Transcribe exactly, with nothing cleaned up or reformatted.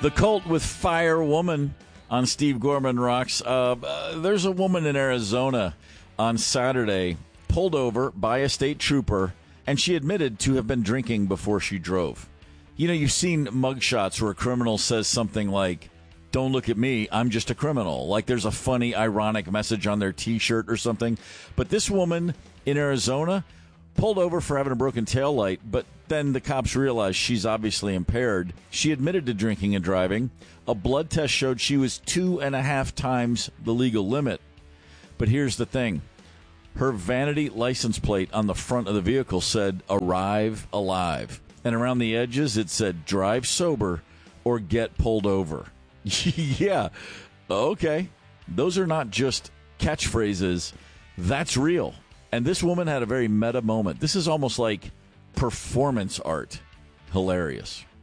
The Cult with Fire Woman on Steve Gorman Rocks. Uh, uh, there's a woman in Arizona on Saturday pulled over by a state trooper, and she admitted to have been drinking before she drove. You know, you've seen mugshots where a criminal says something like, "Don't look at me, I'm just a criminal." Like there's a funny, ironic message on their T-shirt or something. But this woman in Arizona pulled over for having a broken taillight, but then the cops realized she's obviously impaired. She admitted to drinking and driving. A blood test showed she was two and a half times the legal limit. But here's the thing. Her vanity license plate on the front of the vehicle said, "Arrive alive." And around the edges, it said, "Drive sober or get pulled over." Yeah, okay. Those are not just catchphrases. That's real. And this woman had a very meta moment. This is almost like performance art. Hilarious.